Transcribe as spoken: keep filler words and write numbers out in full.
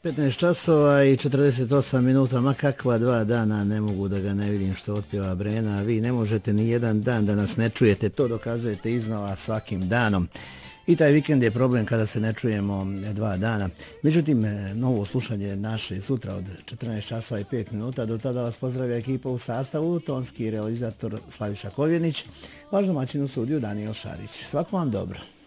petnaest časova i četrdeset osam minuta, ma kakva dva dana, ne mogu da ga ne vidim što otpjeva Brena, a vi ne možete ni jedan dan da nas ne čujete, to dokazujete iznova svakim danom. I taj vikend je problem kada se ne čujemo dva dana. Međutim, novo slušanje naše sutra od četrnaest časova i pet minuta. Do tada vas pozdravlja ekipa u sastavu, tonski realizator Slaviša Kovjenić, vaš domaćin u studiju Danijel Šarić. Svako vam dobro.